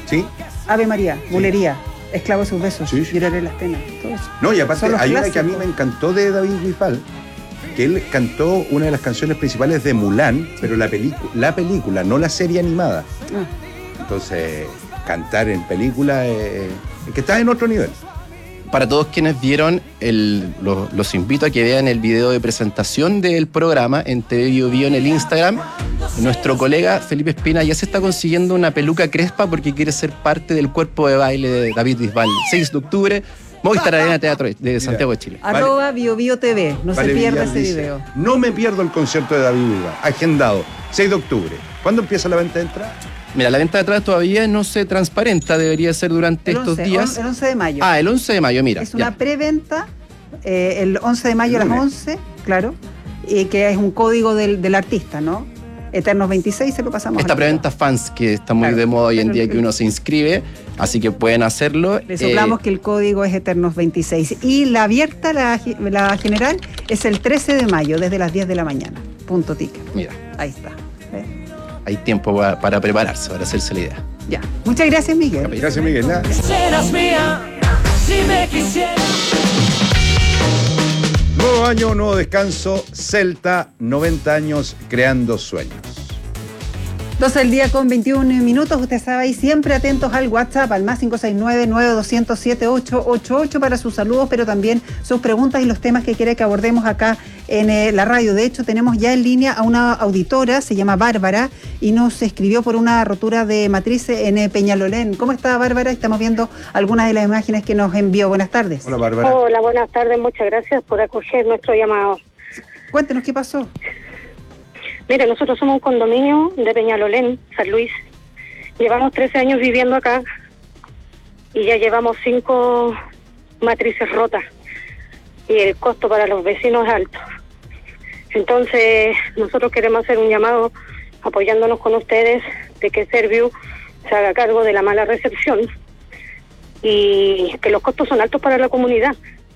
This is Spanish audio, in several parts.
¿Sí? Ave María, Bulería, Esclavo de sus besos, Sí, sí. Lloraré las penas, todo eso. No, y aparte Son los hay una que a clásicos. mí me encantó de David Bisbal, que él cantó una de las canciones principales de Mulan, pero la película, no la serie animada. Ah, Entonces, cantar en película es que está en otro nivel. Para todos quienes vieron, los invito a que vean el video de presentación del programa en TV Bio Bio en el Instagram. Nuestro colega Felipe Espina ya se está consiguiendo una peluca crespa porque quiere ser parte del cuerpo de baile de David Bisbal. 6 de octubre, Movistar Arena Teatro de Santiago de Chile. @ Bio Bio TV, no Vale se pierda Villar ese dice, video. no me pierdo el concierto de David Bisbal, agendado, 6 de octubre. ¿Cuándo empieza la venta de entrada? Mira, la venta de atrás todavía no se transparenta, debería ser durante estos días. El 11 de mayo. Ah, el 11 de mayo, mira. Es una ya. preventa, el 11 de mayo a las Lunes. 11, claro, y que es un código del artista, ¿no? Eternos 26 se lo pasamos. Esta al preventa fans que está muy Claro, de moda hoy en pero día, que uno se inscribe, así que pueden hacerlo. Le soplamos que el código es Eternos 26. Y la abierta, la general, es el 13 de mayo, desde las 10 de la mañana. Punto ticket. Mira, Ahí está. ¿Ves? hay tiempo para prepararse, para hacerse la idea. Ya. Muchas gracias, Miguel. Gracias, Miguel. Nada. Serás mía si me quisieras. Nuevo año, nuevo descanso. Celta, 90 años creando sueños. 12 del día con 21 minutos. Usted sabe, ahí siempre atentos al WhatsApp, al más 569-9207-888 para sus saludos, pero también sus preguntas y los temas que quiere que abordemos acá en la radio. De hecho, tenemos ya en línea a una auditora, se llama Bárbara, y nos escribió por una rotura de matriz en Peñalolén. ¿Cómo está, Bárbara? Estamos viendo algunas de las imágenes que nos envió. Buenas tardes. Hola, Bárbara. Hola, buenas tardes, muchas gracias por acoger nuestro llamado. Cuéntenos qué pasó. Mire, nosotros somos un condominio de Peñalolén, San Luis. Llevamos 13 años viviendo acá y ya llevamos 5 matrices rotas y el costo para los vecinos es alto. Entonces, nosotros queremos hacer un llamado apoyándonos con ustedes de que Serviu se haga cargo de la mala recepción y que los costos son altos para la comunidad.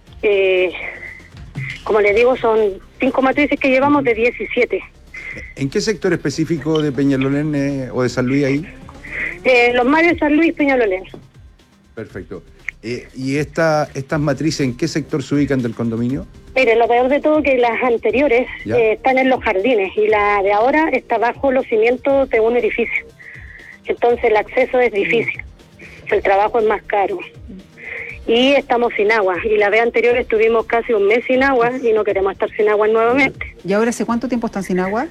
Como les digo, son 5 matrices que llevamos de 17. ¿En qué sector específico de Peñalolén o de San Luis ahí? Los mares San Luis, Peñalolén. Perfecto. ¿Y estas matrices en qué sector se ubican del condominio? Mire, lo peor de todo que las anteriores Ya. están en los jardines y la de ahora está bajo los cimientos de un edificio. Entonces el acceso es difícil, el trabajo es más caro. Y estamos sin agua. Y la vez anterior estuvimos casi un mes sin agua y no queremos estar sin agua nuevamente. ¿Y ahora hace cuánto tiempo están sin agua?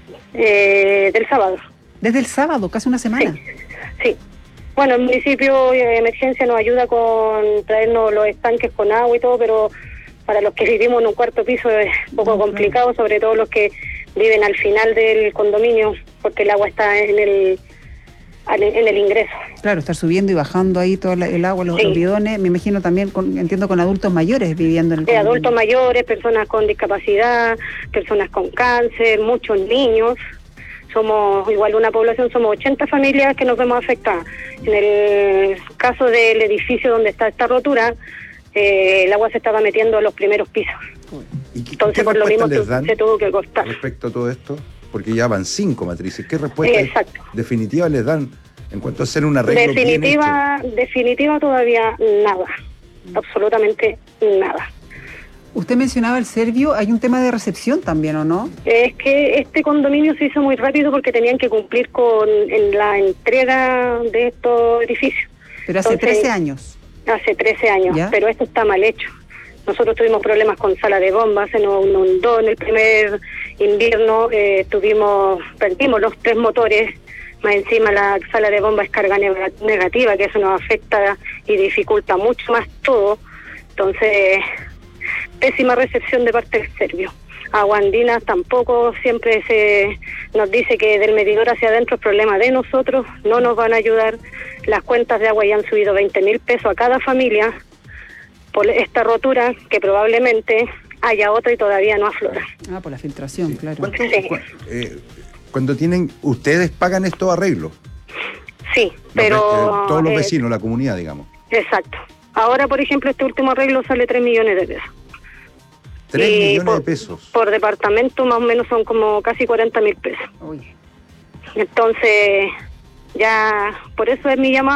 Del sábado. Desde el sábado, casi una semana. Sí. Bueno, el municipio de emergencia nos ayuda con traernos los estanques con agua y todo, pero para los que vivimos en un cuarto piso es un poco complicado, sobre todo los que viven al final del condominio, porque el agua está en el ingreso. Claro, estar subiendo y bajando ahí todo el agua, los bidones, me imagino también, entiendo, con adultos mayores viviendo en el condominio. Adultos mayores, personas con discapacidad, personas con cáncer, muchos niños. Somos igual una población, somos 80 familias que nos vemos afectadas. En el caso del edificio donde está esta rotura, el agua se estaba metiendo a los primeros pisos. ¿Y qué Entonces, por lo mismo, respuesta les dan se tuvo que cortar. respecto a todo esto? Porque ya van 5 matrices. ¿Qué respuesta Exacto. definitiva les dan en cuanto a hacer un arreglo bien hecho? Definitiva todavía nada. Absolutamente nada. Usted mencionaba el Serviu, hay un tema de recepción también, ¿o no? Es que este condominio se hizo muy rápido porque tenían que cumplir en la entrega de estos edificios. Pero hace Entonces, 13 años. Hace 13 años, ¿Ya? Pero esto está mal hecho. Nosotros tuvimos problemas con sala de bombas, se nos inundó en el primer invierno, perdimos los 3 motores, más encima la sala de bombas es carga negativa, que eso nos afecta y dificulta mucho más todo. Entonces, pésima recepción de parte del Serviu. Agua Andina tampoco, siempre se nos dice que del medidor hacia adentro es problema de nosotros, no nos van a ayudar. Las cuentas de agua ya han subido 20.000 pesos a cada familia por esta rotura, que probablemente haya otra y todavía no aflora. Ah, por la filtración, claro. ¿Cuánto, Sí. cuando ustedes pagan estos arreglos? Sí, pero... todos los vecinos, la comunidad, digamos. Exacto. Ahora, por ejemplo, este último arreglo sale 3 millones de pesos. 3 Y millones de pesos. Por departamento más o menos son como casi 40.000 pesos. Uy. Entonces, ya, por eso es mi llamada.